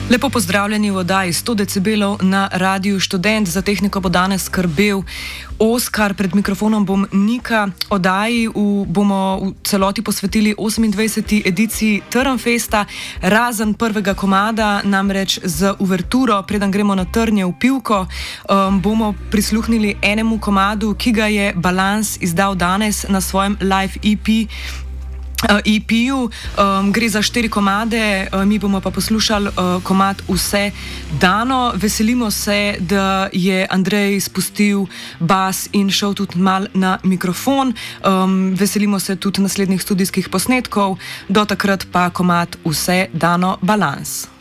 Lepo pozdravljeni v oddaji 100 decibelov na Radiu Študent. Za tehniko bo danes skrbel Oskar, pred mikrofonom bom Nika. Oddaji bomo v celoti posvetili 28. ediciji Trnfesta, razen prvega komada, namreč z uverturo, preden gremo na Trnje v Pivko, bomo prisluhnili enemu komadu, ki ga je Balans izdal danes na svojem live EP-ju. Gre za 4 komade, mi bomo pa poslušali komad Vse dano. Veselimo se, da je Andrej spustil bas in šel tudi mal na mikrofon. Veselimo se tudi naslednjih studijskih posnetkov. Do takrat pa komad Vse dano, Balans.